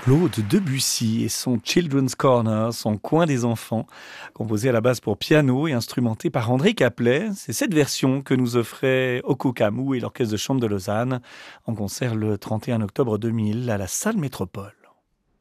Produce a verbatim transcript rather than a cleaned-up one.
Claude Debussy et son Children's Corner, son coin des enfants, composé à la base pour piano et instrumenté par André Caplet. C'est cette version que nous offrait Oko Kamou et l'Orchestre de chambre de Lausanne en concert le trente et un octobre deux mille à la Salle Métropole.